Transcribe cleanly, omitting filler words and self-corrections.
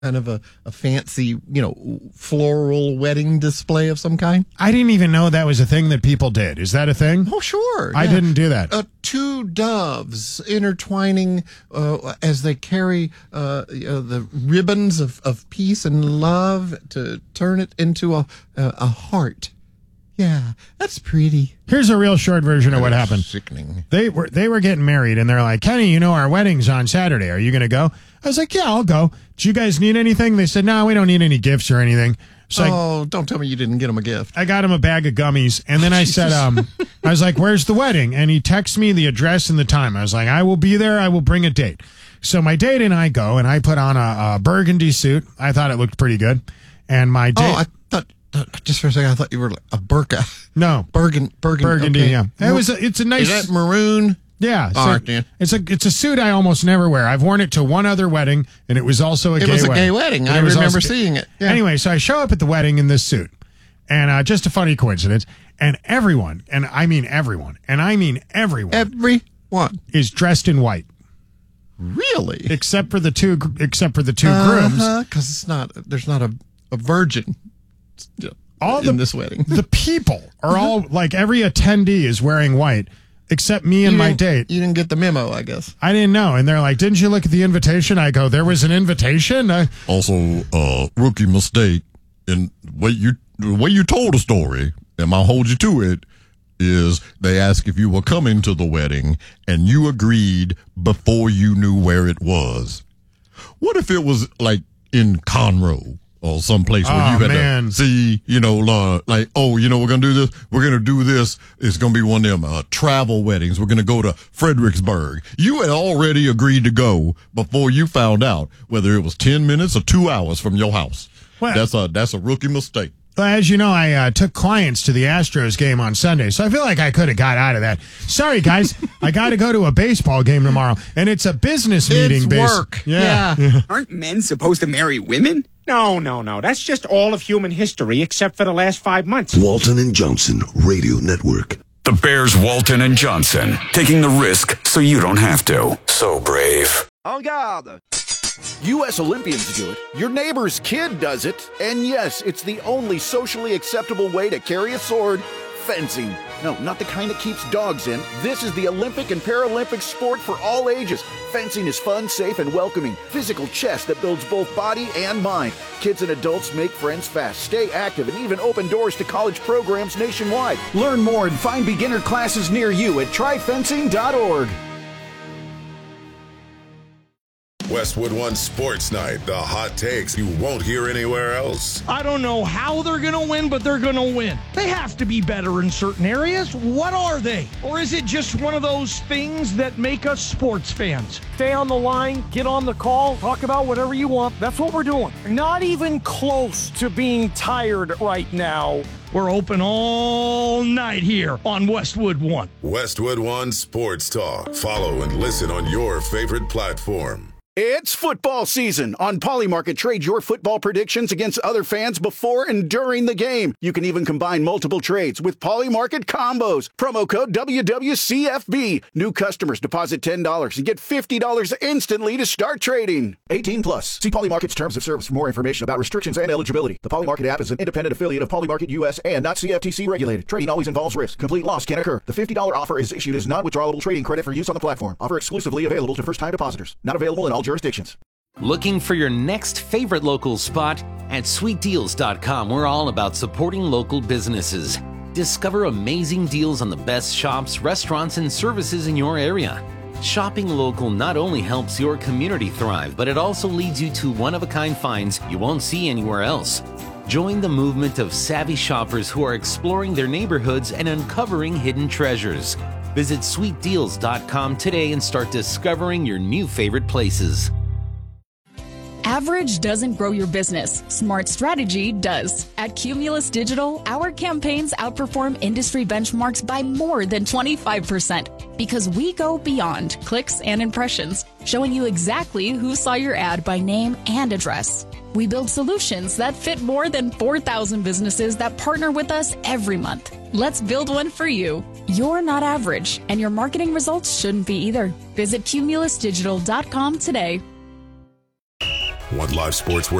kind of a fancy, floral wedding display of some kind? I didn't even know that was a thing that people did. Is that a thing? Oh, sure. I didn't do that. Two doves intertwining as they carry the ribbons of peace and love to turn it into a heart. Yeah, that's pretty. Here's a real short version of what happened. Sickening. They were getting married, and they're like, Kenny, our wedding's on Saturday. Are you going to go? I was like, yeah, I'll go. Do you guys need anything? They said, no, we don't need any gifts or anything. So don't tell me you didn't get him a gift. I got him a bag of gummies, and then I said, I was like, where's the wedding? And he texted me the address and the time. I was like, I will be there. I will bring a date. So my date and I go, and I put on a burgundy suit. I thought it looked pretty good. And my date... I thought, just for a second, I thought you were like a burqa. No. Burgundy, okay. Yeah. It's a nice... Is that maroon? Yeah. So it's a suit I almost never wear. I've worn it to one other wedding, and it was also a gay wedding. It was a gay wedding. I remember seeing it. Yeah. Anyway, so I show up at the wedding in this suit, and just a funny coincidence, and everyone, and I mean everyone, is dressed in white. Really? Except for the two grooms. Because there's not a virgin in this wedding. The people are all, like, every attendee is wearing white. Except me and my date. You didn't get the memo, I guess. I didn't know. And they're like, didn't you look at the invitation? I go, there was an invitation? Also, rookie mistake in the way you told the story, and I'll hold you to it, is they asked if you were coming to the wedding, and you agreed before you knew where it was. What if it was, like, in Conroe? Or someplace where you had to see, we're going to do this. We're going to do this. It's going to be one of them travel weddings. We're going to go to Fredericksburg. You had already agreed to go before you found out whether it was 10 minutes or 2 hours from your house. Well, that's a rookie mistake. Well, as you know, I took clients to the Astros game on Sunday, so I feel like I could have got out of that. Sorry, guys. I got to go to a baseball game tomorrow, and it's a business meeting. It's work. Yeah. Aren't men supposed to marry women? No. That's just all of human history except for the last 5 months. Walton and Johnson Radio Network. The Bears, Walton and Johnson, taking the risk so you don't have to. So brave. En garde. U.S. Olympians do it. Your neighbor's kid does it. And yes, it's the only socially acceptable way to carry a sword. Fencing. No, not the kind that keeps dogs in. This is the Olympic and Paralympic sport for all ages. Fencing is fun, safe, and welcoming. Physical chess that builds both body and mind. Kids and adults make friends fast, stay active, and even open doors to college programs nationwide. Learn more and find beginner classes near you at tryfencing.org. Westwood One Sports Night, the hot takes you won't hear anywhere else. I don't know how they're going to win, but they're going to win. They have to be better in certain areas. What are they? Or is it just one of those things that make us sports fans? Stay on the line, get on the call, talk about whatever you want. That's what we're doing. Not even close to being tired right now. We're open all night here on Westwood One. Westwood One Sports Talk. Follow and listen on your favorite platform. It's football season. On Polymarket, trade your football predictions against other fans before and during the game. You can even combine multiple trades with Polymarket combos. Promo code WWCFB. New customers deposit $10 and get $50 instantly to start trading. 18 plus. See Polymarket's terms of service for more information about restrictions and eligibility. The Polymarket app is an independent affiliate of Polymarket US and not CFTC regulated. Trading always involves risk. Complete loss can occur. The $50 offer is issued as non-withdrawable trading credit for use on the platform. Offer exclusively available to first-time depositors. Not available in all jurisdictions. Looking for your next favorite local spot? At sweetdeals.com, we're all about supporting local businesses. Discover amazing deals on the best shops, restaurants, and services in your area. Shopping local not only helps your community thrive, but it also leads you to one-of-a-kind finds you won't see anywhere else. Join the movement of savvy shoppers who are exploring their neighborhoods and uncovering hidden treasures. Visit sweetdeals.com today and start discovering your new favorite places. Average doesn't grow your business. Smart strategy does. At Cumulus Digital, our campaigns outperform industry benchmarks by more than 25% because we go beyond clicks and impressions, showing you exactly who saw your ad by name and address. We build solutions that fit more than 4,000 businesses that partner with us every month. Let's build one for you. You're not average, and your marketing results shouldn't be either. Visit cumulusdigital.com today. Want live sports